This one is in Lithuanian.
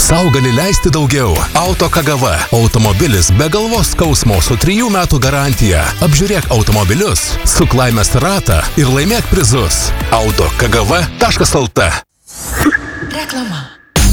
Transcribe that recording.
Sau gali leisti daugiau. Auto KGV. Automobilis be galvos skausmo su 3 metų garantija. Apžiūrėk automobilius, suk laimės ratą ir laimėk prizus. Auto KGV.lt. Reklama.